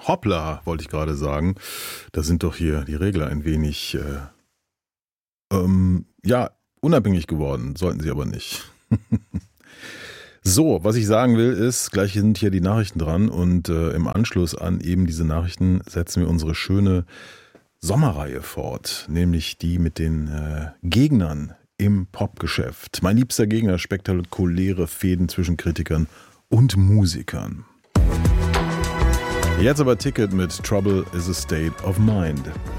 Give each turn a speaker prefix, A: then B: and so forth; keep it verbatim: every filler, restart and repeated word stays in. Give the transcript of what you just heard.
A: Hoppla, wollte ich gerade sagen. Da sind doch hier die Regler ein wenig, äh, ähm, ja, unabhängig geworden. Sollten sie aber nicht. So, was ich sagen will ist, gleich sind hier die Nachrichten dran und äh, im Anschluss an eben diese Nachrichten setzen wir unsere schöne Sommerreihe fort, nämlich die mit den äh, Gegnern im Popgeschäft. Mein liebster Gegner, spektakuläre Fehden zwischen Kritikern und Musikern. Jetzt aber Ticket mit Trouble is a State of Mind.